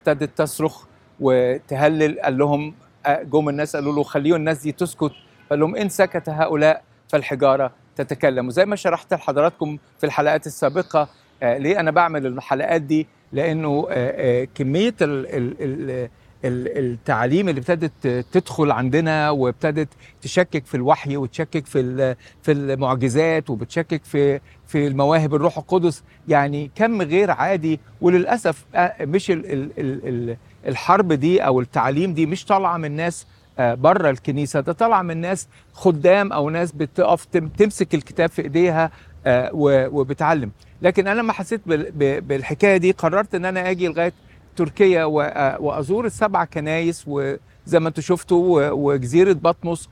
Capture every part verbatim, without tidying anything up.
ابتدت تصرخ وتهلل. قال لهم جم الناس قالوا له خليوا الناس دي تسكت، قال لهم إن سكت هؤلاء فالحجارة تتكلم. وزي ما شرحت لحضراتكم في الحلقات السابقة، آه، ليه أنا بعمل الحلقات دي؟ لأنه آه، آه، كمية ال ال ال التعليم اللي ابتدت تدخل عندنا وابتدت تشكك في الوحي وتشكك في في المعجزات وبتشكك في في المواهب الروح القدس، يعني كم غير عادي. وللاسف مش ال ال ال الحرب دي او التعليم دي مش طالعه من ناس بره الكنيسه، ده طالعه من ناس خدام او ناس بتقف تمسك الكتاب في ايديها وبتعلم. لكن انا لما حسيت بالحكايه دي قررت ان انا اجي لغايه تركيا وازور السبع كنايس، وزي ما انتم شفتوا، وجزيره بطمس،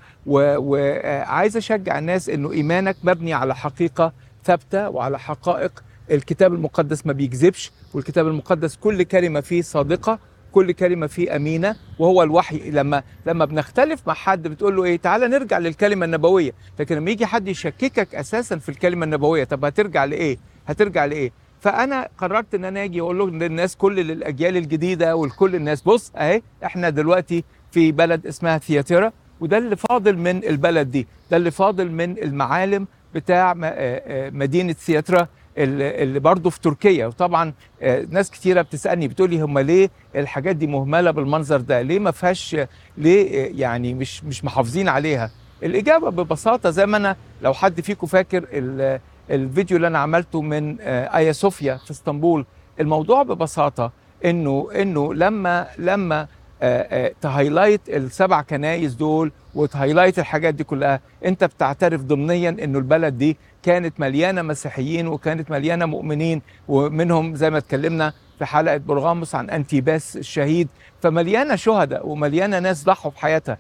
وعايز اشجع الناس انه ايمانك مبني على حقيقه ثابته وعلى حقائق. الكتاب المقدس ما بيكذبش، والكتاب المقدس كل كلمه فيه صادقه، كل كلمه فيه امينه، وهو الوحي. لما لما بنختلف مع حد بتقول له ايه، تعالى نرجع للكلمه النبويه. لكن لما يجي حد يشككك اساسا في الكلمه النبويه، طب هترجع لايه؟ هترجع لايه؟ فانا قررت ان انا اجي اقول لهم للناس، كل الاجيال الجديده والكل الناس، بص اهي احنا دلوقتي في بلد اسمها ثياتيرا، وده اللي فاضل من البلد دي، ده اللي فاضل من المعالم بتاع مدينه ثياتيرا اللي برضه في تركيا. وطبعا ناس كتيره بتسالني بتقولي هم ليه الحاجات دي مهمله بالمنظر ده؟ ليه ما فيهاش، ليه يعني مش مش محافظين عليها؟ الاجابه ببساطه، زي ما انا لو حد فيكم فاكر الفيديو اللي انا عملته من ايا صوفيا في اسطنبول، الموضوع ببساطه انه انه لما لما تهايلايت السبع كنايس دول وتهايلايت الحاجات دي كلها، انت بتعترف ضمنيا انه البلد دي كانت مليانه مسيحيين وكانت مليانه مؤمنين، ومنهم زي ما اتكلمنا في حلقه برغاموس عن انتيباس الشهيد، فمليانه شهداء ومليانه ناس ضحوا بحياتها.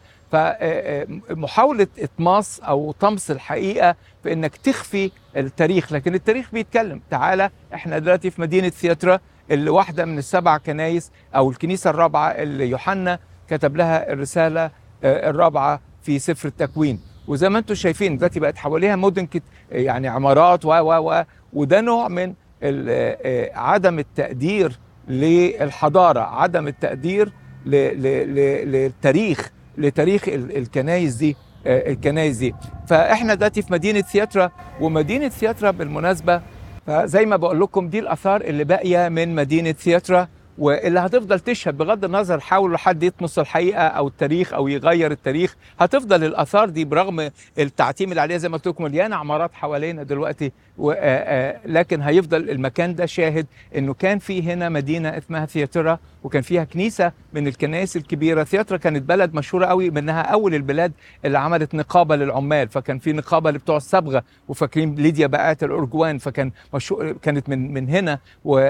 فمحاولة إطماس أو طمس الحقيقة في إنك تخفي التاريخ، لكن التاريخ بيتكلم. تعالى إحنا دلوقتي في مدينة ثياتيرا، اللي واحدة من السبع كنايس أو الكنيسة الرابعة اللي يوحنا كتب لها الرسالة الرابعة في سفر التكوين. وزي ما انتم شايفين دلوقتي بقت حواليها مدن يعني عمارات و و و وده نوع من عدم التقدير للحضارة، عدم التقدير للتاريخ لتاريخ الكنايس دي الكنايس دي فاحنا دلوقتي في مدينه ثياتيرا. ومدينه ثياتيرا بالمناسبه، فزي ما بقول لكم دي الاثار اللي باقيه من مدينه ثياتيرا، واللي هتفضل تشهد بغض النظر حاول حد يطمس الحقيقه او التاريخ او يغير التاريخ، هتفضل الاثار دي برغم التعتيم اللي عليها زي ما قلت لكم مليانه عمارات حوالينا دلوقتي، لكن هيفضل المكان ده شاهد انه كان في هنا مدينه اسمها ثياتيرا، وكان فيها كنيسه من الكنائس الكبيره. ثياتيرا كانت بلد مشهوره قوي منها اول البلاد اللي عملت نقابه للعمال، فكان في نقابه لبتوع الصبغه، وفاكرين ليديا بقات الارجوان، فكان مشهور كانت من من هنا. و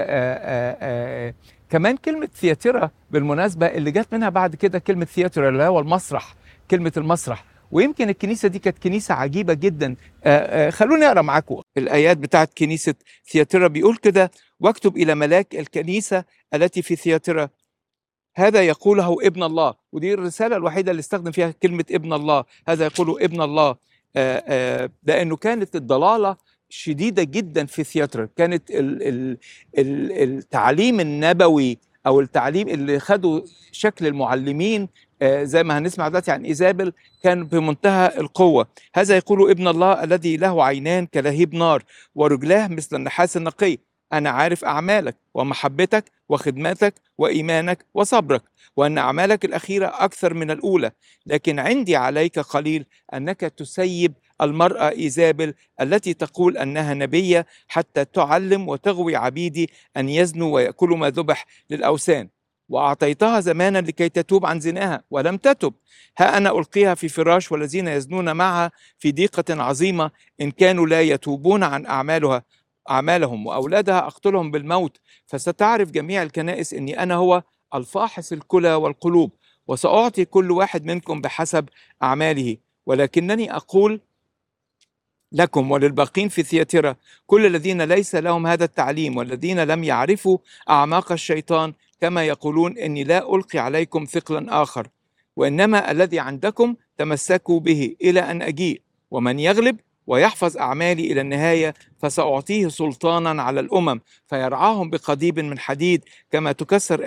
كمان كلمة ثياتيرا بالمناسبة اللي جت منها بعد كده كلمة ثياتر اللي هو المسرح، كلمة المسرح. ويمكن الكنيسة دي كانت كنيسة عجيبة جدا. آآ آآ خلوني أقرأ معاكم الآيات بتاعت كنيسة ثياتيرا. بيقول كده: واكتب إلى ملاك الكنيسة التي في ثياتيرا، هذا يقوله ابن الله. ودي الرسالة الوحيدة اللي استخدم فيها كلمة ابن الله، هذا يقوله ابن الله. آآ آآ لأنه كانت الضلالة شديدة جدا في ثياتيرا، كانت ال ال ال التعليم النبوي أو التعليم اللي خدوا شكل المعلمين زي ما هنسمع دلوقتي عن إيزابل كان بمنتهى القوة. هذا يقوله ابن الله الذي له عينان كلهيب نار ورجلاه مثل النحاس النقي. أنا عارف أعمالك ومحبتك وخدماتك وإيمانك وصبرك، وأن أعمالك الأخيرة أكثر من الأولى، لكن عندي عليك قليل أنك تسيب المرأة إيزابل التي تقول أنها نبية حتى تعلم وتغوي عبيدي أن يزنوا ويأكلوا ما ذبح للأوثان، وأعطيتها زمانا لكي تتوب عن زناها ولم تتب. ها أنا ألقيها في فراش، والذين يزنون معها في ضيقة عظيمة إن كانوا لا يتوبون عن أعمالها أعمالهم، وأولادها أقتلهم بالموت. فستعرف جميع الكنائس أني أنا هو الفاحص الكلى والقلوب، وسأعطي كل واحد منكم بحسب أعماله. ولكنني أقول لكم وللباقين في ثياتيرا، كل الذين ليس لهم هذا التعليم والذين لم يعرفوا أعماق الشيطان كما يقولون إني لا ألقي عليكم ثقلا آخر، وإنما الذي عندكم تمسكوا به إلى أن أجيء. ومن يغلب ويحفظ أعمالي إلى النهاية فسأعطيه سلطانا على الأمم، فيرعاهم بقضيب من حديد كما تكسر